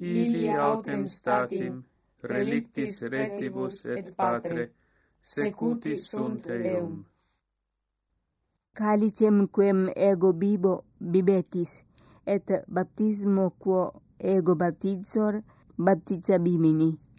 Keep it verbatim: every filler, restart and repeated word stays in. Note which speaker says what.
Speaker 1: ilia autem statim, relictis retibus et patre, secuti sunt eum.
Speaker 2: Calicem quem ego bibo bibetis, et baptismo quo ego baptizor baptizabimini.